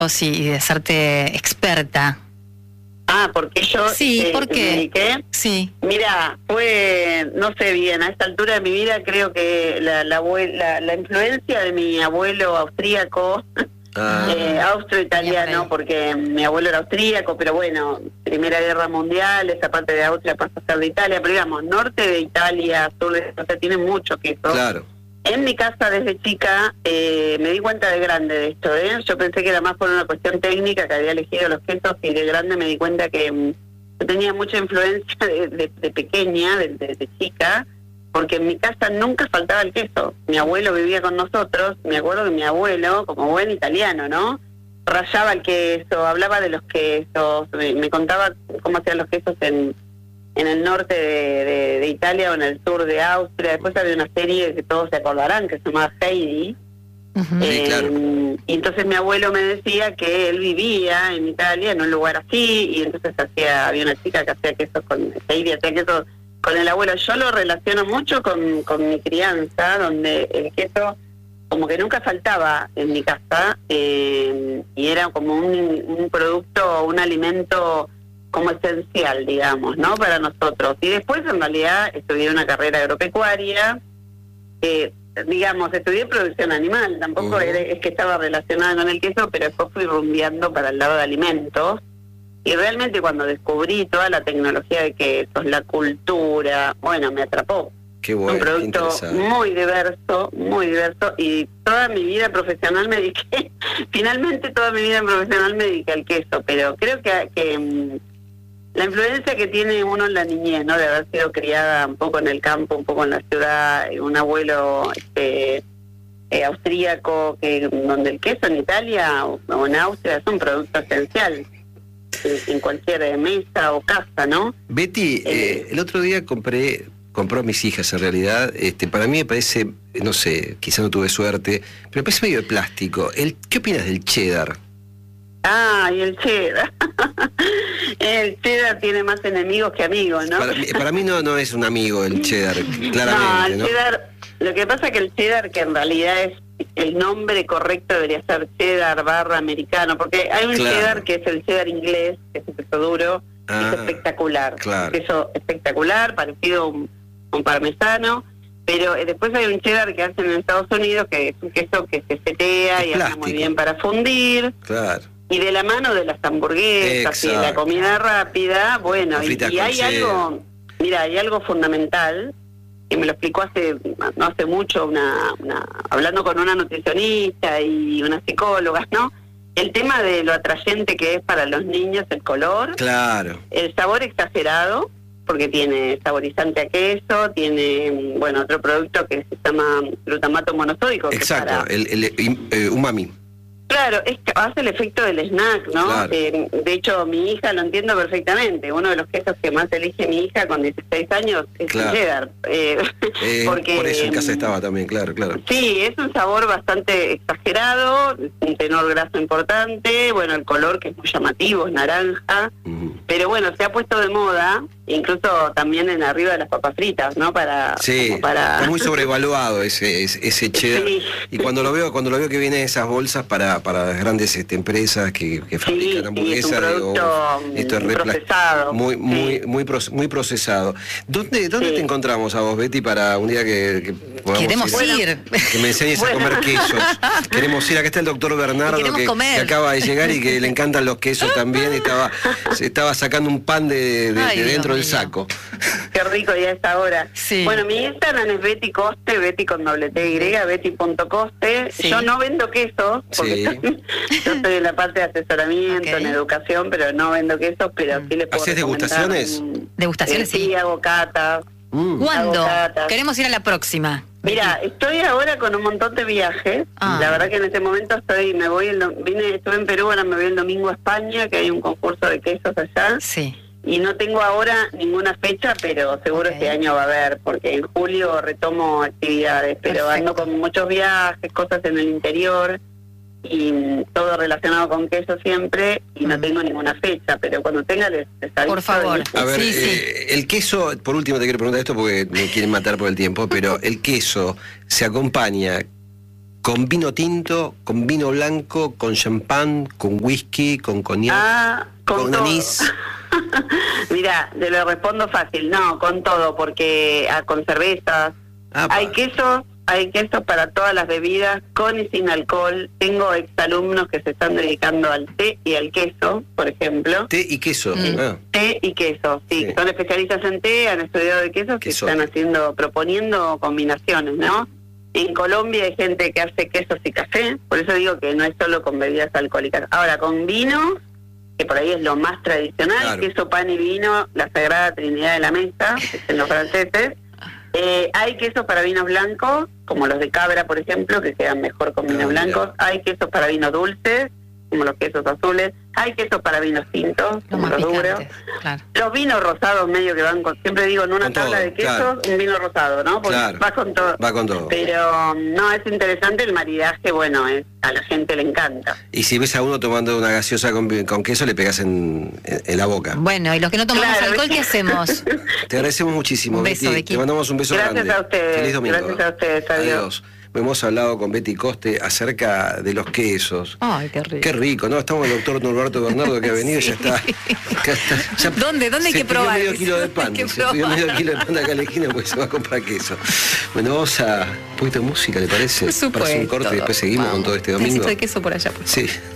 O sí, y de hacerte experta. Porque yo Sí, ¿por qué? me dediqué. Sí. Mira, no sé bien, a esta altura de mi vida creo que la influencia de mi abuelo austríaco, austro-italiano, porque mi abuelo era austríaco, pero bueno, Primera Guerra Mundial, esa parte de Austria pasa a ser de Italia, pero digamos, norte de Italia, sur de, o sea, tiene mucho queso. Claro. En mi casa desde chica me di cuenta de grande de esto, Yo pensé que era más por una cuestión técnica que había elegido los quesos, y de grande me di cuenta que yo tenía mucha influencia de pequeña, de chica, porque en mi casa nunca faltaba el queso. Mi abuelo vivía con nosotros, me acuerdo que mi abuelo, como buen italiano, ¿no?, rallaba el queso, hablaba de los quesos, me contaba cómo hacían los quesos en el norte de Italia o en el sur de Austria. Después había una serie que todos se acordarán, que se llamaba Heidi. Sí, claro. Y entonces mi abuelo me decía que él vivía en Italia, en un lugar así, y entonces había una chica que hacía quesos con Heidi, hacía quesos con el abuelo. Yo lo relaciono mucho con mi crianza, donde el queso como que nunca faltaba en mi casa, y era como un producto, un alimento como esencial, digamos, ¿no?, para nosotros. Y después, en realidad, estudié una carrera agropecuaria, digamos, estudié producción animal, tampoco es que estaba relacionada con el queso, pero después fui rumbeando para el lado de alimentos, y realmente cuando descubrí toda la tecnología de quesos, la cultura, bueno, me atrapó. Qué bueno, un producto muy diverso, y toda mi vida profesional me dediqué, finalmente toda mi vida profesional me dediqué al queso, pero creo que la influencia que tiene uno en la niñez, ¿no?, de haber sido criada un poco en el campo, un poco en la ciudad, un abuelo austríaco, donde el queso en Italia o en Austria es un producto esencial en cualquier mesa o casa, ¿no? Betty, el otro día compró a mis hijas en realidad, para mí me parece, no sé, quizá no tuve suerte, pero me parece medio de plástico. ¿Qué opinas del cheddar? Y el cheddar. El cheddar tiene más enemigos que amigos, ¿no? Para mí no es un amigo el cheddar, claramente. No, el cheddar, lo que pasa es que el cheddar, que en realidad es el nombre correcto, debería ser cheddar / americano, porque hay un cheddar que es el cheddar inglés, que es un queso duro, es espectacular. Claro. Queso espectacular, parecido a un parmesano, pero después hay un cheddar que hacen en Estados Unidos, que es un queso que se setea y anda muy bien para fundir. Claro. Y de la mano de las hamburguesas y de la comida rápida, bueno, y hay algo, mira, hay algo fundamental, que me lo explicó no hace mucho, hablando con una nutricionista y una psicóloga, ¿no? El tema de lo atrayente que es para los niños el color, el sabor exagerado, porque tiene saborizante a queso, tiene, bueno, otro producto que se llama glutamato monosódico. Exacto, el umami. Claro, hace el efecto del snack, ¿no? Claro. De hecho, mi hija lo entiendo perfectamente. Uno de los quesos que más elige mi hija con 16 años es el cheddar. Porque, por eso en casa estaba también, claro. Sí, es un sabor bastante exagerado, un tenor graso importante, bueno, el color que es muy llamativo, es naranja, pero bueno, se ha puesto de moda, incluso también en arriba de las papas fritas, ¿no? Está muy sobrevaluado ese cheddar. Sí. Y cuando lo veo que viene de esas bolsas para las grandes empresas que fabrican hamburguesas, esto es procesado. Muy procesado. ¿Dónde te encontramos a vos, Betty, para un día que podamos queremos ir? Que me enseñes a comer quesos. Queremos ir. Acá está el doctor Bernardo, que acaba de llegar y que le encantan los quesos también. Estaba sacando un pan de dentro del saco. Qué rico ya a esta hora. Sí. Bueno, mi Instagram es Betty Coste, Betty con =, Betty.coste. Sí. Yo no vendo quesos, porque yo estoy en la parte de asesoramiento, en educación, pero no vendo quesos, pero sí les puedo ¿Haces degustaciones? ¿Degustaciones? Sí, hago catas. ¿Cuándo? Queremos ir a la próxima. Mira, estoy ahora con un montón de viajes. La verdad que en este momento estuve en Perú, ahora me voy el domingo a España, que hay un concurso de quesos allá. Sí. Y no tengo ahora ninguna fecha, pero seguro este año va a haber, porque en julio retomo actividades, pero ando con muchos viajes, cosas en el interior, y todo relacionado con queso siempre, y no tengo ninguna fecha, pero cuando tenga les aviso. Por favor. A ver, el queso, por último te quiero preguntar esto porque me quieren matar por el tiempo, pero el queso se acompaña con vino tinto, con vino blanco, con champán, con whisky, con coñac, con anís. Mira, te lo respondo fácil, no, con todo, porque con cervezas, hay quesos para todas las bebidas, con y sin alcohol. Tengo exalumnos que se están dedicando al té y al queso, por ejemplo. Té y queso. Té y queso, sí. Son especialistas en té, han estudiado de quesos y están proponiendo combinaciones, ¿no? En Colombia hay gente que hace quesos y café, por eso digo que no es solo con bebidas alcohólicas. Ahora, con vino, que por ahí es lo más tradicional, queso, pan y vino, la sagrada trinidad de la mesa, en los franceses. Hay quesos para vinos blancos, como los de cabra, por ejemplo, que quedan mejor con vinos blancos. Hay quesos para vinos dulces, como los quesos azules. Hay quesos para vinos tintos, como los duros. Claro. Los vinos rosados medio que van con... Siempre digo, en una con tabla todo, de quesos, un vino rosado, ¿no? Porque va con todo. Va con todo. Pero no, es interesante el maridaje, bueno, a la gente le encanta. Y si ves a uno tomando una gaseosa con queso, le pegas en la boca. Bueno, y los que no tomamos alcohol, ¿qué hacemos? Te agradecemos muchísimo, un beso, Betty. Te mandamos un beso grande. Gracias a ustedes. Feliz domingo. Gracias a ustedes. Adiós. Hemos hablado con Betty Coste acerca de los quesos. Ay, qué rico. Qué rico, ¿no? Estamos con el doctor Norberto Bernardo que ha venido y ya está. ¿Dónde hay que probar? Medio kilo de pan. Se pidió medio kilo de pan de acá a la esquina porque se va a comprar queso. Bueno, vamos a un poquito de música, ¿le parece? Por supuesto. Para hacer un corte y después seguimos con todo este domingo. Necesito de queso por allá, por favor. Sí.